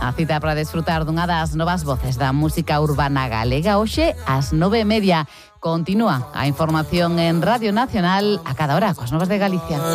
A cita para desfrutar dunha das novas voces da música urbana galega hoxe ás 9:30. Continúa a información en Radio Nacional a cada hora coas novas de Galicia.